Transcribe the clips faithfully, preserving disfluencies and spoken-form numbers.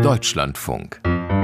Deutschlandfunk.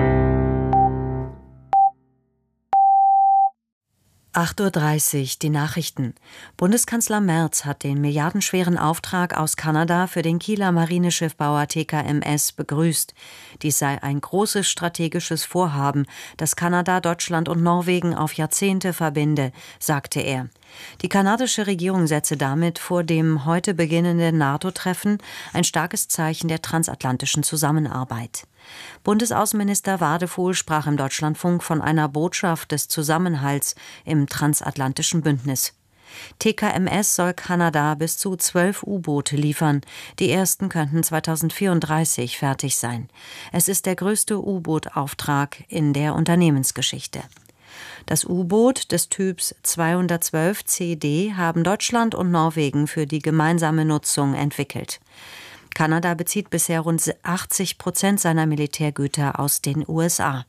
acht Uhr dreißig, die Nachrichten. Bundeskanzler Merz hat den milliardenschweren Auftrag aus Kanada für den Kieler Marineschiffbauer T K M S begrüßt. Dies sei ein großes strategisches Vorhaben, das Kanada, Deutschland und Norwegen auf Jahrzehnte verbinde, sagte er. Die kanadische Regierung setze damit vor dem heute beginnenden NATO-Treffen ein starkes Zeichen der transatlantischen Zusammenarbeit. Bundesaußenminister Wadefuhl sprach im Deutschlandfunk von einer Botschaft des Zusammenhalts im transatlantischen Bündnis. T K M S soll Kanada bis zu zwölf U-Boote liefern. Die ersten könnten zweitausendvierunddreißig fertig sein. Es ist der größte U-Boot-Auftrag in der Unternehmensgeschichte. Das U-Boot des Typs zweihundertzwölf C D haben Deutschland und Norwegen für die gemeinsame Nutzung entwickelt. Kanada bezieht bisher rund achtzig Prozent seiner Militärgüter aus den U S A.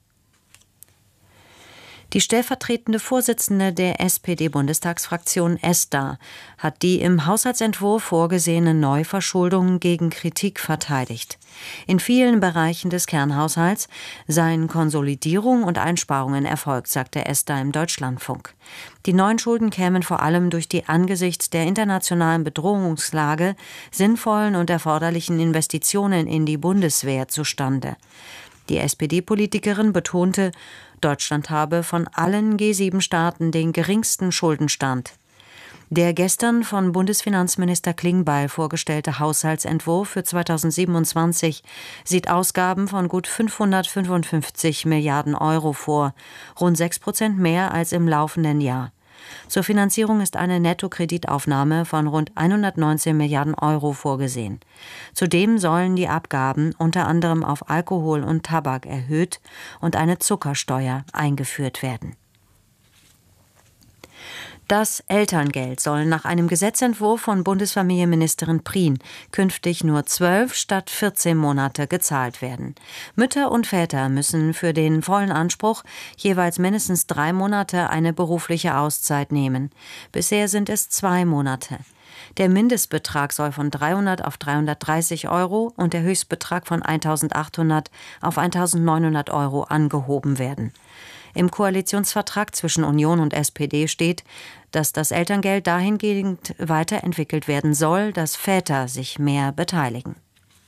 Die stellvertretende Vorsitzende der S P D-Bundestagsfraktion Esther hat die im Haushaltsentwurf vorgesehene Neuverschuldung gegen Kritik verteidigt. In vielen Bereichen des Kernhaushalts seien Konsolidierung und Einsparungen erfolgt, sagte Esther im Deutschlandfunk. Die neuen Schulden kämen vor allem durch die angesichts der internationalen Bedrohungslage sinnvollen und erforderlichen Investitionen in die Bundeswehr zustande. Die S P D-Politikerin betonte, Deutschland habe von allen G sieben Staaten den geringsten Schuldenstand. Der gestern von Bundesfinanzminister Klingbeil vorgestellte Haushaltsentwurf für zweitausendsiebenundzwanzig sieht Ausgaben von gut fünfhundertfünfundfünfzig Milliarden Euro vor, rund sechs Prozent mehr als im laufenden Jahr. Zur Finanzierung ist eine Nettokreditaufnahme von rund hundertneunzehn Milliarden Euro vorgesehen. Zudem sollen die Abgaben unter anderem auf Alkohol und Tabak erhöht und eine Zuckersteuer eingeführt werden. Das Elterngeld soll nach einem Gesetzentwurf von Bundesfamilienministerin Prien künftig nur zwölf statt vierzehn Monate gezahlt werden. Mütter und Väter müssen für den vollen Anspruch jeweils mindestens drei Monate eine berufliche Auszeit nehmen. Bisher sind es zwei Monate. Der Mindestbetrag soll von dreihundert auf dreihundertdreißig Euro und der Höchstbetrag von eintausendachthundert auf eintausendneunhundert Euro angehoben werden. Im Koalitionsvertrag zwischen Union und S P D steht, dass das Elterngeld dahingehend weiterentwickelt werden soll, dass Väter sich mehr beteiligen.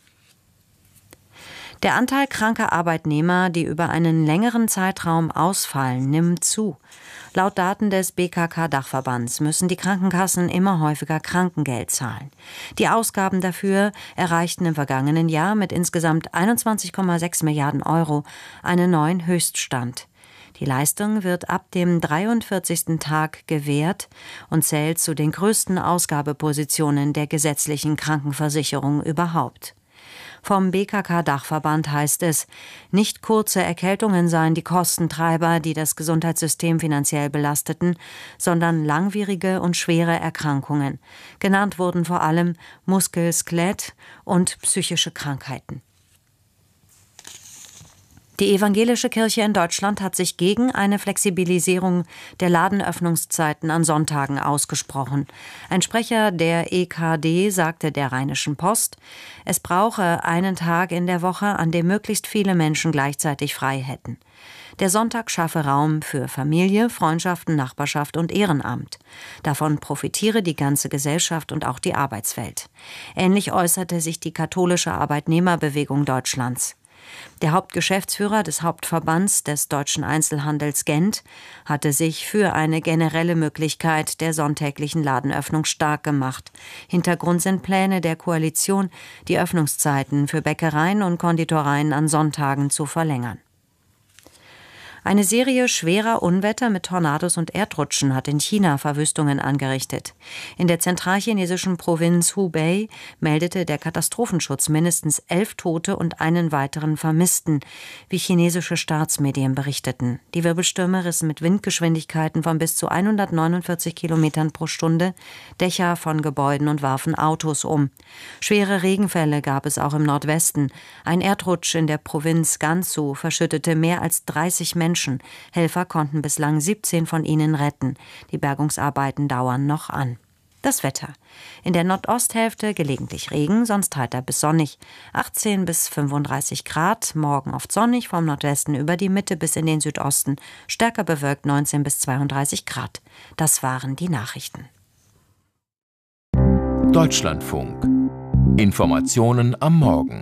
Der Anteil kranker Arbeitnehmer, die über einen längeren Zeitraum ausfallen, nimmt zu. Laut Daten des B K K-Dachverbands müssen die Krankenkassen immer häufiger Krankengeld zahlen. Die Ausgaben dafür erreichten im vergangenen Jahr mit insgesamt einundzwanzig Komma sechs Milliarden Euro einen neuen Höchststand. Die Leistung wird ab dem dreiundvierzigsten Tag gewährt und zählt zu den größten Ausgabepositionen der gesetzlichen Krankenversicherung überhaupt. Vom B K K-Dachverband heißt es, nicht kurze Erkältungen seien die Kostentreiber, die das Gesundheitssystem finanziell belasteten, sondern langwierige und schwere Erkrankungen. Genannt wurden vor allem Muskel-, Skelett- und psychische Krankheiten. Die evangelische Kirche in Deutschland hat sich gegen eine Flexibilisierung der Ladenöffnungszeiten an Sonntagen ausgesprochen. Ein Sprecher der E K D sagte der Rheinischen Post, es brauche einen Tag in der Woche, an dem möglichst viele Menschen gleichzeitig frei hätten. Der Sonntag schaffe Raum für Familie, Freundschaften, Nachbarschaft und Ehrenamt. Davon profitiere die ganze Gesellschaft und auch die Arbeitswelt. Ähnlich äußerte sich die katholische Arbeitnehmerbewegung Deutschlands. Der Hauptgeschäftsführer des Hauptverbands des deutschen Einzelhandels Gent hatte sich für eine generelle Möglichkeit der sonntäglichen Ladenöffnung stark gemacht. Hintergrund sind Pläne der Koalition, die Öffnungszeiten für Bäckereien und Konditoreien an Sonntagen zu verlängern. Eine Serie schwerer Unwetter mit Tornados und Erdrutschen hat in China Verwüstungen angerichtet. In der zentralchinesischen Provinz Hubei meldete der Katastrophenschutz mindestens elf Tote und einen weiteren Vermissten, wie chinesische Staatsmedien berichteten. Die Wirbelstürme rissen mit Windgeschwindigkeiten von bis zu hundertneunundvierzig Kilometern pro Stunde Dächer von Gebäuden und warfen Autos um. Schwere Regenfälle gab es auch im Nordwesten. Ein Erdrutsch in der Provinz Gansu verschüttete mehr als dreißig Menschen. Helfer konnten bislang siebzehn von ihnen retten. Die Bergungsarbeiten dauern noch an. Das Wetter. In der Nordosthälfte gelegentlich Regen, sonst heiter bis sonnig. achtzehn bis fünfunddreißig Grad, morgen oft sonnig, vom Nordwesten über die Mitte bis in den Südosten. Stärker bewölkt neunzehn bis zweiunddreißig Grad. Das waren die Nachrichten. Deutschlandfunk. Informationen am Morgen.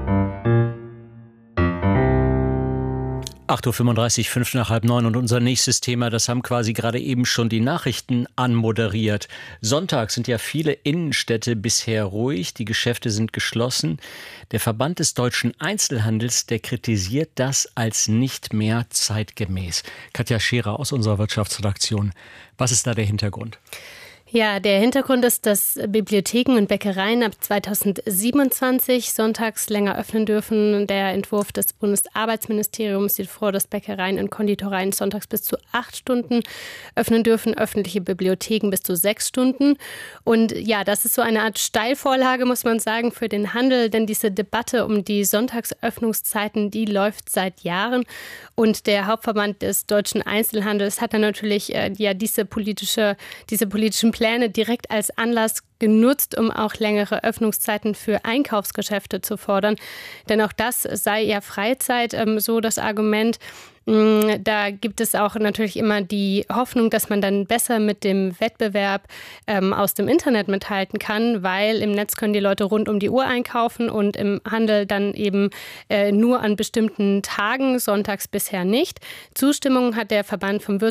acht Uhr fünfunddreißig, fünf nach halb neun und unser nächstes Thema, das haben quasi gerade eben schon die Nachrichten anmoderiert. Sonntag sind ja viele Innenstädte bisher ruhig, die Geschäfte sind geschlossen. Der Verband des deutschen Einzelhandels, der kritisiert das als nicht mehr zeitgemäß. Katja Scherer aus unserer Wirtschaftsredaktion. Was ist da der Hintergrund? Ja, der Hintergrund ist, dass Bibliotheken und Bäckereien ab zweitausendsiebenundzwanzig sonntags länger öffnen dürfen. Der Entwurf des Bundesarbeitsministeriums sieht vor, dass Bäckereien und Konditoreien sonntags bis zu acht Stunden öffnen dürfen, öffentliche Bibliotheken bis zu sechs Stunden. Und ja, das ist so eine Art Steilvorlage, muss man sagen, für den Handel, denn diese Debatte um die Sonntagsöffnungszeiten, die läuft seit Jahren. Und der Hauptverband des deutschen Einzelhandels hat dann natürlich äh, ja diese politische, diese politischen Pläne direkt als Anlass genutzt, um auch längere Öffnungszeiten für Einkaufsgeschäfte zu fordern. Denn auch das sei ja Freizeit, ähm, so das Argument. Da gibt es auch natürlich immer die Hoffnung, dass man dann besser mit dem Wettbewerb ähm, aus dem Internet mithalten kann, weil im Netz können die Leute rund um die Uhr einkaufen und im Handel dann eben äh, nur an bestimmten Tagen, sonntags bisher nicht. Zustimmung hat der Verband vom Wirtschafts-